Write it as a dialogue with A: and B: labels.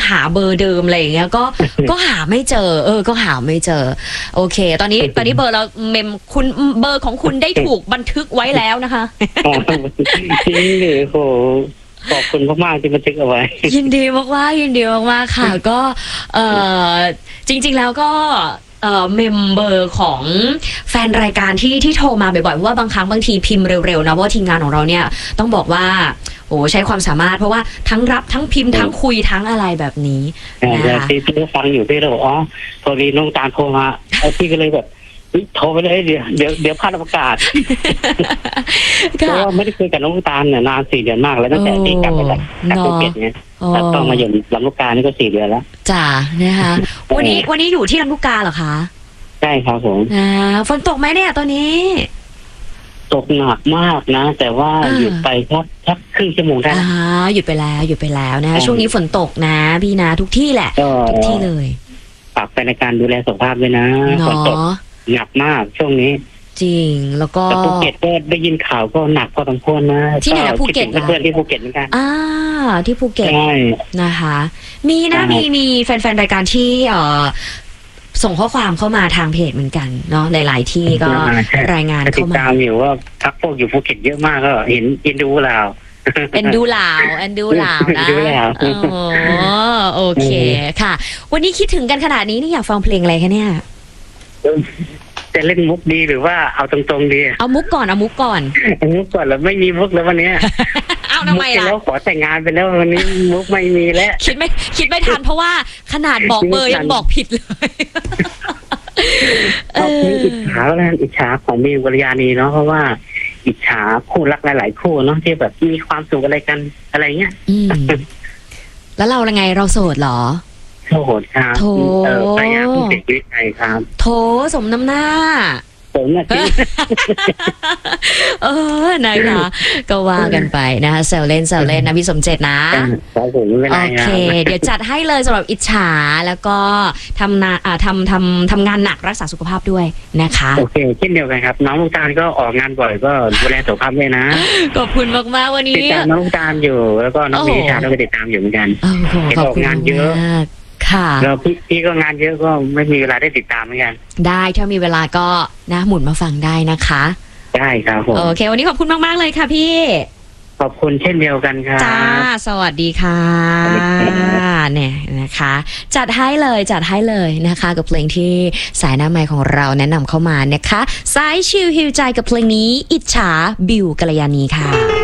A: หาเบอร์เดิมอะไรอย่างเงี้ยก็หาไม่เจอก็หาไม่เจอโอเคตอนนี้เบอร์เราเมมคุณเบอร์ของคุณได้ถูกบันทึกไว้แล้วนะคะ
B: จริงหรือโหขอบคุณมากๆที่บันทึกเอาไว้
A: ยินดีมากค่ะก็จริงๆแล้วก็เมมเบอร์ของแฟนรายการที่โทรมาบ่อยๆเพราะว่าบางครั้งบางทีพิมพ์เร็วๆนะว่าทีมงานของเราเนี่ยต้องบอกว่าโอ้ใช้ความสามารถเพราะว่าทั้งรับทั้งพิมพ์ทั้งคุยทั้งอะไรแบบนี้
B: นะคะพี่ฟังอยู่พี่เลยอ๋อพอดีน้องตาลโทรมาพี่ก็เลยแบบโทรไปเลยเดี๋ยวพลาดโอกาสเพราะว่าไม่ได้คุยกับน้องตาลเนี่ยนาน4 เดือนมากแล้วตั้งแต่ที่กลับมาจากภูเก็ตเนี่ยต้องมาอยู่ลำลูกกานี่ก็4 เดือนแล้ว
A: จ้านะคะวันนี้อยู่ที่ลำลูกกาเหรอคะ
B: ใช่ครับผม
A: ฝนตกไหมเนี่ยตอนนี้
B: ตกหนักมากนะแต่ว่าหยุดไปสักครึ่งชั่วโมงได้
A: หยุดไปแล้วนะช่วงนี้ฝนตกนะพี่นะทุกที่แหละทุกที่เลย
B: ฝากไปในการดูแลสุขภาพด้วยนะฝนตกหนักมากช่วงนี้
A: จริงแล้วก็
B: ภูเก็ตก็ได้ยินข่าวก็หนักพอสมควรนะ
A: ที่ไหนภูเก็ต
B: เพื่อนที่ภูเก็ตเหมือนกัน
A: ที่ภูเก็ตนะคะมีแฟนๆรายการที่ส่งข้อความเข้ามาทางเพจเหมือนกันเนาะหลายๆที่ก็รายงานเข้ามาติด
B: ตามอยู่ว่าพักพวกอยู่ภูเก็ตเยอะมากก็เห็นเอ็นดูลาวนะโอเคค่ะวันนี้คิดถึงกันขนาดนี้นี่อยากฟังเพลงอะไรคะเนี่ยจะเล่นมุกดีหรือว่าเอาตรงๆดี
A: เอามุกก่อนแล้ว
B: ไม่มีมุกแล้ววันนี้
A: เอาทำไมล่ะ
B: แล้วขอแต่งงานไปแล้ววันนี้มุกไม่มีแล้ว
A: คิดไม่ทันเพราะว่าขนาดบอกเบอร์ยังบอกผิดเลย
B: อิจฉาของมีวรยานีเนาะเพราะว่าอิจฉาคู่รักหลายๆคู่เนาะที่แบบมีความสุขอะไรกันอะไรเงี้ย
A: แล้วเราไงเราโสดเหรอ
B: โสดครับพยายามที่จะชีวิตใจครับ
A: โถสมน้ำหน้า
B: ผมนะจริง
A: นะคะก็ว่ากันไปนะคะแซวเล่นนะพี่สมเจตนะโอเคเดี๋ยวจัดให้เลยสำหรับอิจฉาแล้วก็ทำงานหนักรักษาสุขภาพด้วยนะคะ
B: โอเคเช่นเดียวกันครับน้องลูกตาลก็ออกงานบ่อยก็ดูแลสุขภาพด้วยนะ
A: ขอบคุณมากๆวันนี้
B: ติดตามน้องลูกตาลอยู่แล้วก็น้องมีชาก็ติดตามอยู่เหมือนกันเห็นออกงานเยอะแล้วพี่ก็งานเยอะก็ไม่มีเวลาได้ติดตามเหมือนกัน
A: ได้ถ้ามีเวลาก็นะหมุนมาฟังได้นะคะ
B: ได้ครับผม
A: โอเควันนี้ขอบคุณมากๆเลยค่ะพี่
B: ขอบคุณเช่นเดียวกันครับ
A: จ้าสวัสดีค่ะเนี่ยนะคะจัดให้เลยนะคะกับเพลงที่สายหน้าไมค์ของเราแนะนำเข้ามานะคะสายชิลฮิวใจกับเพลงนี้อิจฉาบิวกัลยาณีค่ะ